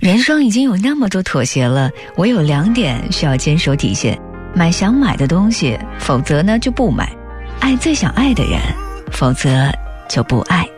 人生已经有那么多妥协了，我有2点需要坚守底线：买想买的东西，否则呢就不买；爱最想爱的人，否则就不爱。